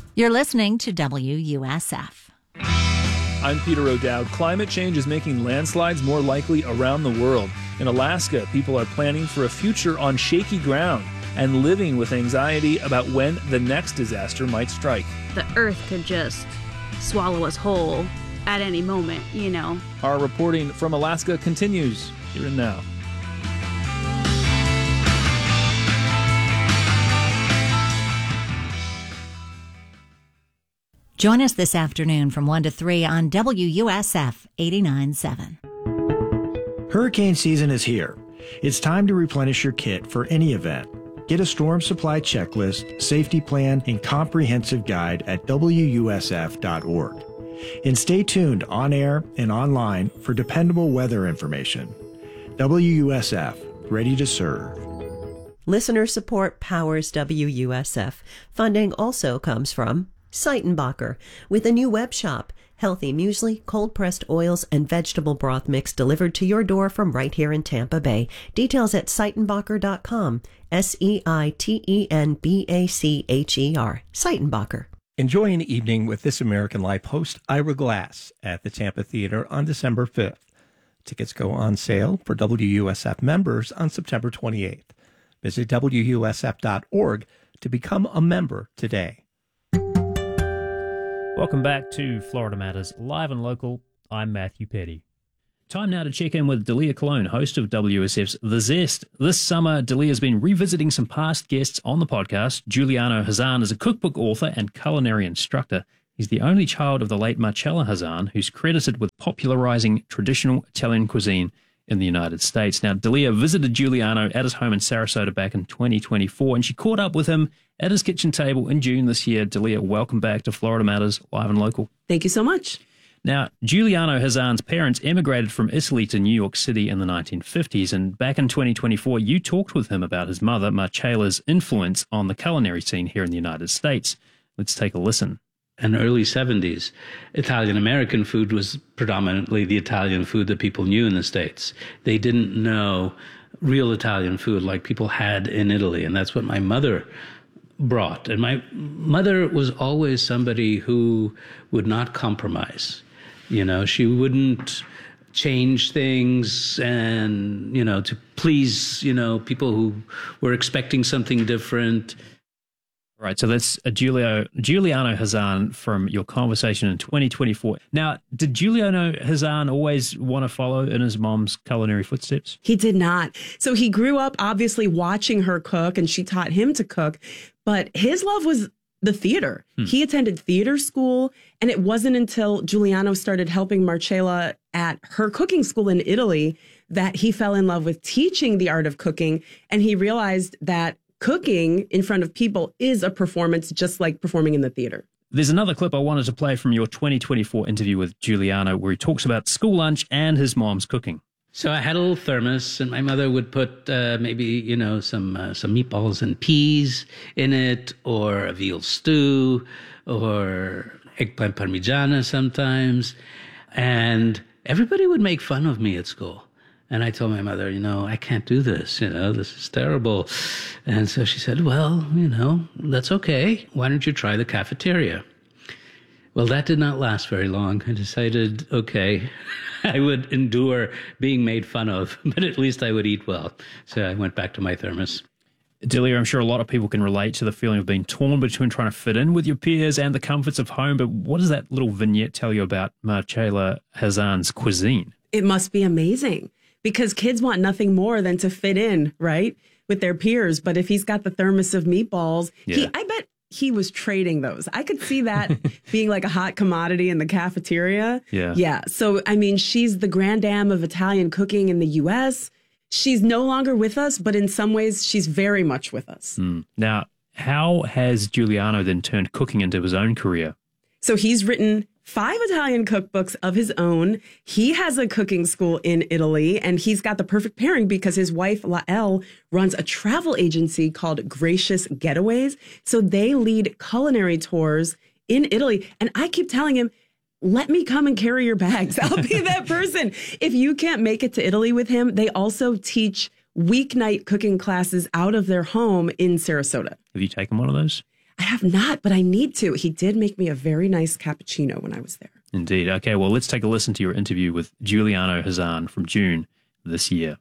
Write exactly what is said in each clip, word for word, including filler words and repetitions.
You're listening to W U S F. I'm Peter O'Dowd. Climate change is making landslides more likely around the world. In Alaska, people are planning for a future on shaky ground and living with anxiety about when the next disaster might strike. The earth could just swallow us whole at any moment, you know. Our reporting from Alaska continues here and now. Join us this afternoon from one to three on W U S F eighty-nine point seven. Hurricane season is here. It's time to replenish your kit for any event. Get a storm supply checklist, safety plan, and comprehensive guide at W U S F dot org. And stay tuned on air and online for dependable weather information. W U S F, ready to serve. Listener support powers W U S F. Funding also comes from Seitenbacher, with a new web shop. Healthy muesli, cold-pressed oils, and vegetable broth mix delivered to your door from right here in Tampa Bay. Details at Seitenbacher dot com. S E I T E N B A C H E R. Seitenbacher. Enjoy an evening with This American Life host Ira Glass at the Tampa Theater on December fifth. Tickets go on sale for W U S F members on September twenty-eighth. Visit W U S F dot org to become a member today. Welcome back to Florida Matters, live and local. I'm Matthew Petty. Time now to check in with Dalia Colon, host of W S F's The Zest. This summer, Dalia's been revisiting some past guests on the podcast. Giuliano Hazan is a cookbook author and culinary instructor. He's the only child of the late Marcella Hazan, who's credited with popularizing traditional Italian cuisine in the United States. Now, Dalia visited Giuliano at his home in Sarasota back in twenty twenty-four, and she caught up with him at his kitchen table in June this year. Dalia, welcome back to Florida Matters, live and local. Thank you so much. Now, Giuliano Hazan's parents emigrated from Italy to New York City in the nineteen fifties, and back in twenty twenty-four, you talked with him about his mother, Marcella's influence on the culinary scene here in the United States. Let's take a listen. In the early seventies, Italian-American food was predominantly the Italian food that people knew in the States. They didn't know real Italian food like people had in Italy, and that's what my mother brought. And my mother was always somebody who would not compromise. You know, she wouldn't change things and, you know, to please, you know, people who were expecting something different. Right, so that's a Giulio, Giuliano Hazan from your conversation in twenty twenty-four. Now, did Giuliano Hazan always want to follow in his mom's culinary footsteps? He did not. So he grew up obviously watching her cook, and she taught him to cook, but his love was the theater. Hmm. He attended theater school, and it wasn't until Giuliano started helping Marcella at her cooking school in Italy that he fell in love with teaching the art of cooking, and he realized that cooking in front of people is a performance, just like performing in the theater. There's another clip I wanted to play from your twenty twenty-four interview with Giuliano where he talks about school lunch and his mom's cooking. So I had a little thermos, and my mother would put uh, maybe, you know, some uh, some meatballs and peas in it, or a veal stew, or eggplant parmigiana sometimes. And everybody would make fun of me at school. And I told my mother, you know, I can't do this, you know, this is terrible. And so she said, well, you know, that's okay. Why don't you try the cafeteria? Well, that did not last very long. I decided, okay, I would endure being made fun of, but at least I would eat well. So I went back to my thermos. Delia, I'm sure a lot of people can relate to the feeling of being torn between trying to fit in with your peers and the comforts of home. But what does that little vignette tell you about Marcella Hazan's cuisine? It must be amazing. Because kids want nothing more than to fit in, right, with their peers. But if he's got the thermos of meatballs, yeah. he, I bet he was trading those. I could see that being like a hot commodity in the cafeteria. Yeah. Yeah. So, I mean, she's the grand dame of Italian cooking in the U S. She's no longer with us, but in some ways, she's very much with us. Mm. Now, how has Giuliano then turned cooking into his own career? So he's written five Italian cookbooks of his own. He has a cooking school in Italy, and he's got the perfect pairing because his wife, Lael, runs a travel agency called Gracious Getaways. So they lead culinary tours in Italy. And I keep telling him, let me come and carry your bags. I'll be that person. If you can't make it to Italy with him, they also teach weeknight cooking classes out of their home in Sarasota. Have you taken one of those? I have not, but I need to. He did make me a very nice cappuccino when I was there. Indeed. Okay, well, let's take a listen to your interview with Giuliano Hazan from June this year.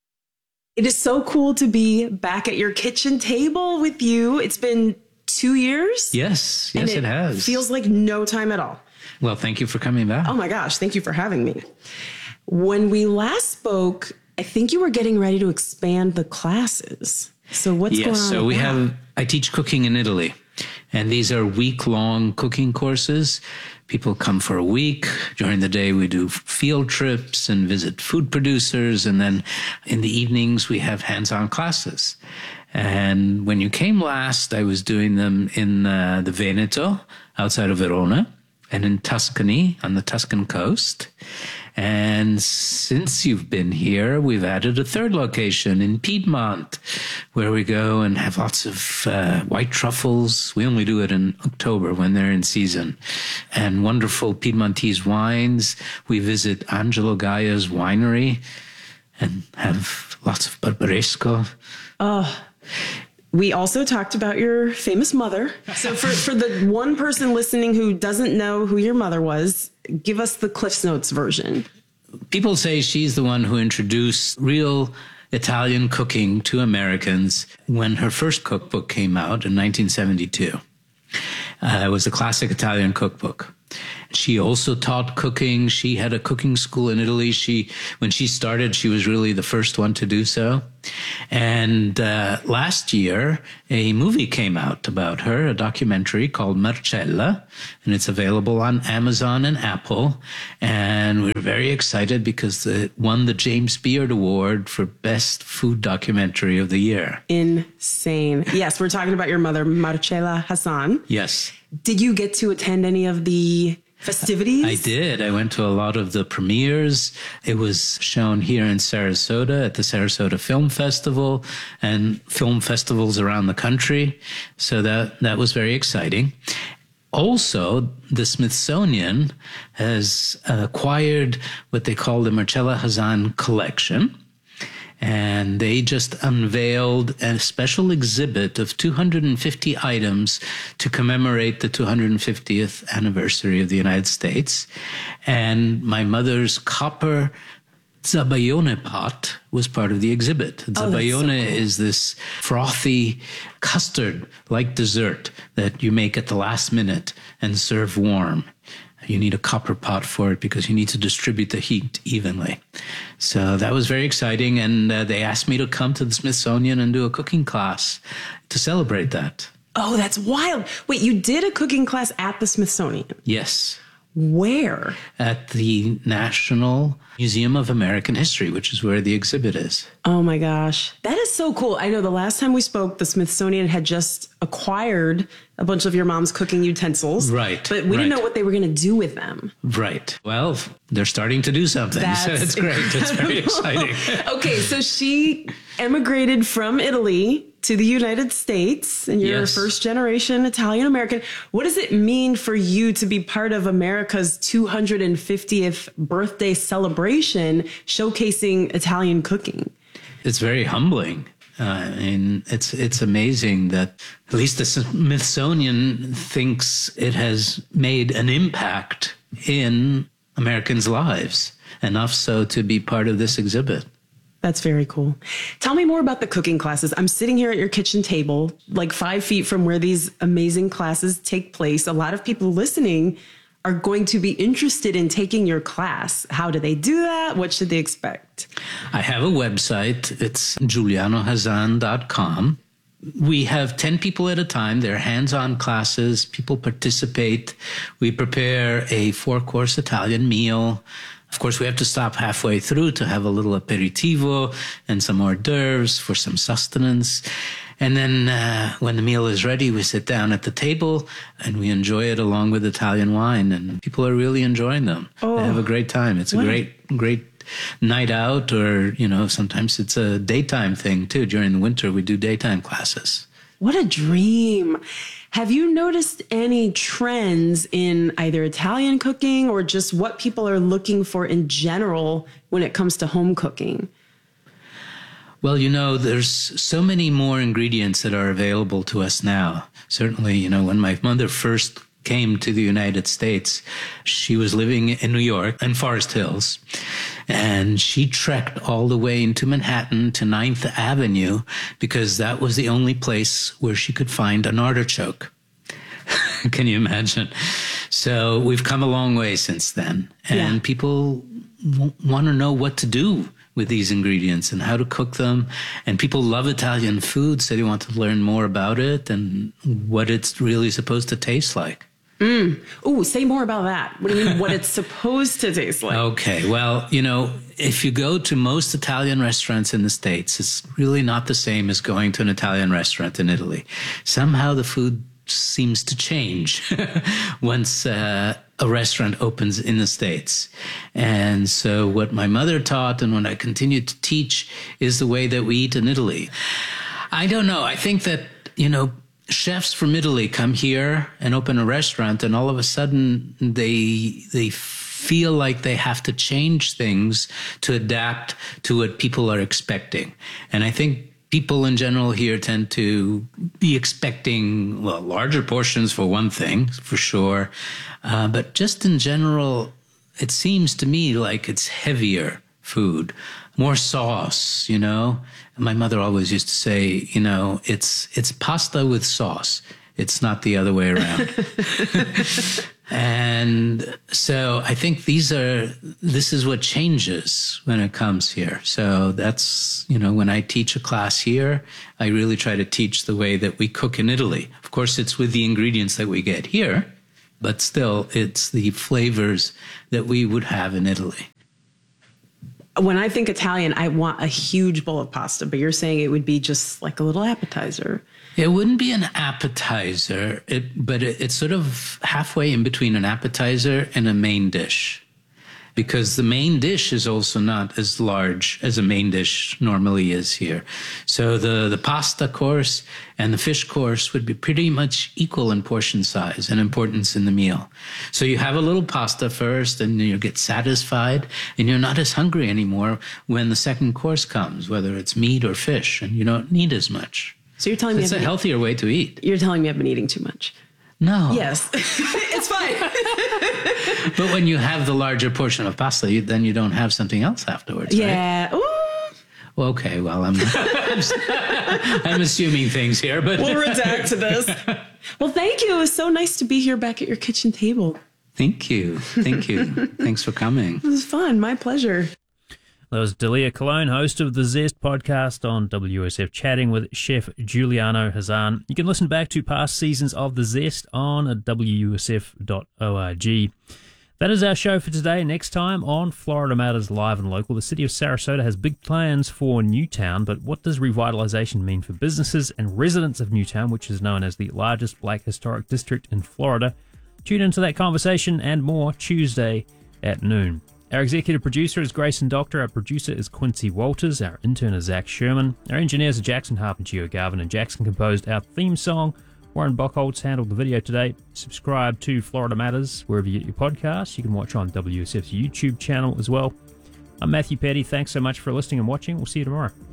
It is so cool to be back at your kitchen table with you. It's been two years. Yes, yes, and it, it has. Feels like no time at all. Well, thank you for coming back. Oh my gosh, thank you for having me. When we last spoke, I think you were getting ready to expand the classes. So what's yes, going on? so we that? have, I teach cooking in Italy, and these are week-long cooking courses. People come for a week. During the day, we do field trips and visit food producers. And then in the evenings, we have hands-on classes. And when you came last, I was doing them in uh, the Veneto, outside of Verona, and in Tuscany, on the Tuscan coast. And since you've been here, we've added a third location in Piedmont, where we go and have lots of uh, white truffles. We only do it in October when they're in season. And wonderful Piedmontese wines. We visit Angelo Gaia's winery and have lots of Barbaresco. Oh, we also talked about your famous mother. So for, for the one person listening who doesn't know who your mother was, give us the Cliff's Notes version. People say she's the one who introduced real Italian cooking to Americans when her first cookbook came out in nineteen seventy-two. Uh, it was a classic Italian cookbook. She also taught cooking. She had a cooking school in Italy. She, when she started, she was really the first one to do so. And uh, last year, a movie came out about her, a documentary called Marcella, and it's available on Amazon and Apple. And we're very excited because it won the James Beard Award for Best Food Documentary of the Year. Insane. Yes, we're talking about your mother, Marcella Hazan. Yes. Did you get to attend any of the festivities? I did. I went to a lot of the premieres. It was shown here in Sarasota at the Sarasota Film Festival and film festivals around the country. So that, that was very exciting. Also, the Smithsonian has acquired what they call the Marcella Hazan Collection. And they just unveiled a special exhibit of two hundred fifty items to commemorate the two hundred fiftieth anniversary of the United States. And my mother's copper zabaione pot was part of the exhibit. Oh, Zabaione so cool. is this frothy custard-like dessert that you make at the last minute and serve warm. You need a copper pot for it because you need to distribute the heat evenly. So that was very exciting. And uh, they asked me to come to the Smithsonian and do a cooking class to celebrate that. Oh, that's wild. Wait, you did a cooking class at the Smithsonian? Yes. Where? At the National Museum of American History, which is where the exhibit is. Oh my gosh. That is so cool. I know the last time we spoke, the Smithsonian had just acquired a bunch of your mom's cooking utensils. Right. But we right. didn't know what they were going to do with them. Right. Well, they're starting to do something. That's so it's great. It's very exciting. Okay. So she emigrated from Italy to the United States, and you're Yes. a first generation Italian American. What does it mean for you to be part of America's two hundred fiftieth birthday celebration showcasing Italian cooking? It's very humbling. Uh, and it's it's amazing that at least the Smithsonian thinks it has made an impact in Americans' lives, enough so to be part of this exhibit. That's very cool. Tell me more about the cooking classes. I'm sitting here at your kitchen table, like five feet from where these amazing classes take place. A lot of people listening are going to be interested in taking your class. How do they do that? What should they expect? I have a website. It's giuliano hazan dot com. We have ten people at a time. They're hands-on classes. People participate. We prepare a four-course Italian meal. Of course, we have to stop halfway through to have a little aperitivo and some hors d'oeuvres for some sustenance. And then uh, when the meal is ready, we sit down at the table and we enjoy it along with Italian wine. And people are really enjoying them. Oh, they have a great time. It's a what? great, great night out, or, you know, sometimes it's a daytime thing too. During the winter, we do daytime classes. What a dream. Have you noticed any trends in either Italian cooking or just what people are looking for in general when it comes to home cooking? Well, you know, there's so many more ingredients that are available to us now. Certainly, you know, when my mother first came to the United States, she was living in New York, in Forest Hills, and she trekked all the way into Manhattan to Ninth Avenue because that was the only place where she could find an artichoke. Can you imagine? So we've come a long way since then, and yeah. people w- want to know what to do with these ingredients and how to cook them. And people love Italian food, so they want to learn more about it and what it's really supposed to taste like. Mm. Ooh, say more about that. What do you mean, what it's supposed to taste like? Okay, well, you know, if you go to most Italian restaurants in the States, it's really not the same as going to an Italian restaurant in Italy. Somehow the food seems to change once uh, a restaurant opens in the States. And so what my mother taught and what I continue to teach is the way that we eat in Italy. I don't know. I think that, you know, chefs from Italy come here and open a restaurant, and all of a sudden they they feel like they have to change things to adapt to what people are expecting. And I think people in general here tend to be expecting, well, larger portions for one thing, for sure. Uh, but just in general, it seems to me like it's heavier food, more sauce, you know. And my mother always used to say, you know, it's it's pasta with sauce. It's not the other way around. And so I think these are, this is what changes when it comes here. So that's, you know, when I teach a class here, I really try to teach the way that we cook in Italy. Of course, it's with the ingredients that we get here, but still it's the flavors that we would have in Italy. When I think Italian, I want a huge bowl of pasta, but you're saying it would be just like a little appetizer. It wouldn't be an appetizer, it, but it, it's sort of halfway in between an appetizer and a main dish. Because the main dish is also not as large as a main dish normally is here. So the, the pasta course and the fish course would be pretty much equal in portion size and importance in the meal. So you have a little pasta first and you get satisfied and you're not as hungry anymore when the second course comes, whether it's meat or fish, and you don't need as much. So you're telling so me it's a healthier way to eat. You're telling me I've been eating too much. No. Yes. It's fine. But when you have the larger portion of pasta, you, then you don't have something else afterwards, yeah. right? Ooh. Well, okay, well, I'm, I'm assuming things here, but... We'll redact to this. Well, thank you. It was so nice to be here back at your kitchen table. Thank you. Thank you. Thanks for coming. It was fun. My pleasure. That was Dalia Colon, host of the Zest podcast on W S F, chatting with Chef Giuliano Hazan. You can listen back to past seasons of the Zest on w u s f dot org. That is our show for today. Next time on Florida Matters Live and Local, the city of Sarasota has big plans for Newtown, but what does revitalization mean for businesses and residents of Newtown, which is known as the largest black historic district in Florida? Tune into that conversation and more Tuesday at noon. Our executive producer is Grayson Doctor. Our producer is Quincy Walters. Our intern is Zach Sherman. Our engineers are Jackson Harp and Gio Garvin. And Jackson composed our theme song. Warren Bockholtz handled the video today. Subscribe to Florida Matters wherever you get your podcasts. You can watch on W S F's YouTube channel as well. I'm Matthew Petty. Thanks so much for listening and watching. We'll see you tomorrow.